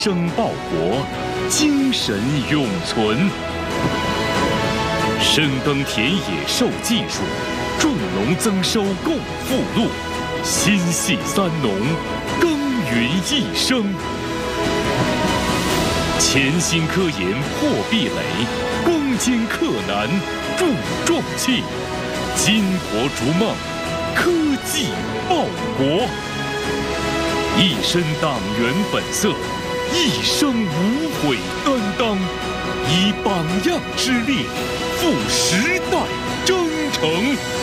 生报国，精神永存。深耕田野授技术，重农增收共富禄。心系三农，耕耘一生。潜心科研破壁垒，攻坚克难铸壮气。巾帼逐梦，科技报国。一身党员本色，一生无悔担当，以榜样之力，赴时代征程。